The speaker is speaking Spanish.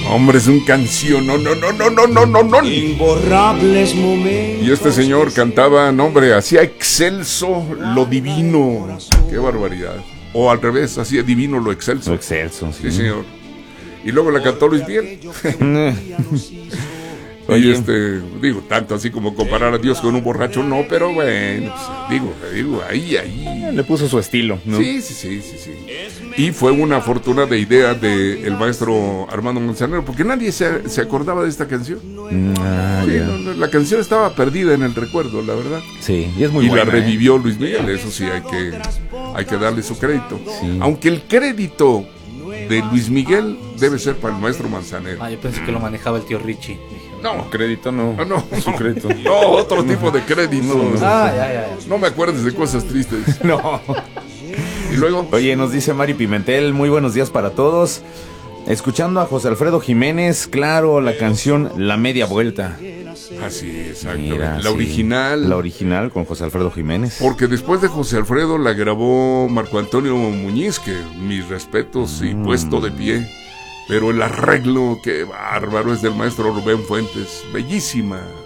Hombre, es un canción, no. Imborrables momentos. Y este señor cantaba, no, hombre, hacía excelso lo divino. Qué barbaridad. O al revés, hacía divino lo excelso. Lo excelso, sí. Sí, señor. Y luego la cantó Luis Miguel. Oye. Y digo, tanto así como comparar a Dios con un borracho, no, pero bueno, pues, digo, ahí. Le puso su estilo, ¿no? Sí. Y fue una fortuna de idea del maestro Armando Manzanero, porque nadie se acordaba de esta canción. Sí, la canción estaba perdida en el recuerdo, la verdad. Sí, y es muy buena. Y la revivió Luis Miguel, eso sí, hay que darle su crédito. Sí. Aunque el crédito de Luis Miguel debe ser para el maestro Manzanero. Yo pensé que lo manejaba el tío Richie. No, Crédito no. no. Su crédito. No, otro tipo de crédito. Ya. No me acuerdes de cosas tristes. No. Y luego, Oye, nos dice Mari Pimentel, muy buenos días para todos. Escuchando a José Alfredo Jiménez, claro, la canción La Media Vuelta. así, exactamente. Mira, La sí. original. La original con José Alfredo Jiménez. Porque después de José Alfredo la grabó Marco Antonio Muñiz, que mis respetos y puesto de pie. Pero el arreglo, qué bárbaro, es del maestro Rubén Fuentes. Bellísima.